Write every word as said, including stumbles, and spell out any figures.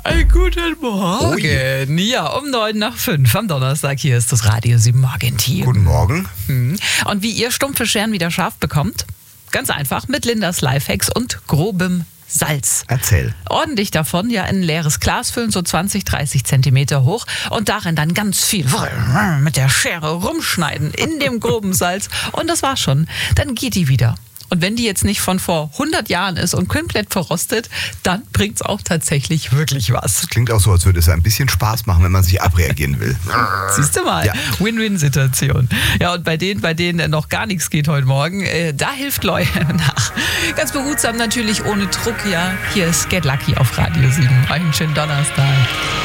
Einen guten Morgen. Oh je. Ja, um neun nach fünf am Donnerstag. Hier ist das Radio sieben Morgen-Team. Guten Morgen. Und wie ihr stumpfe Scheren wieder scharf bekommt? Ganz einfach mit Lindas Lifehacks und grobem Salz. Erzähl. Ordentlich davon, ja, in ein leeres Glas füllen, so zwanzig, dreißig Zentimeter hoch und darin dann ganz viel mit der Schere rumschneiden in dem groben Salz und das war's schon. Dann geht die wieder. Und wenn die jetzt nicht von vor hundert Jahren ist und komplett verrostet, dann bringt's auch tatsächlich wirklich was. Das klingt auch so, als würde es ein bisschen Spaß machen, wenn man sich abreagieren will. Siehst du mal, Ja. Win-Win-Situation. Ja, und bei denen, bei denen noch gar nichts geht heute Morgen, äh, da hilft Leu nach. Ganz behutsam natürlich, ohne Druck, ja. Hier ist Get Lucky auf Radio sieben. Einen schönen Donnerstag.